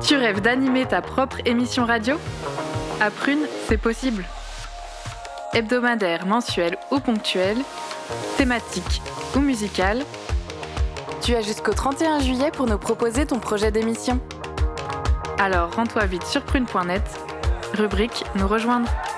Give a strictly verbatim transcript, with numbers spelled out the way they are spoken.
Tu rêves d'animer ta propre émission radio ? À Prune, c'est possible. Hebdomadaire, mensuel ou ponctuel, thématique ou musical, tu as jusqu'au trente et un juillet pour nous proposer ton projet d'émission. Alors rends-toi vite sur prune point net, rubrique Nous rejoindre.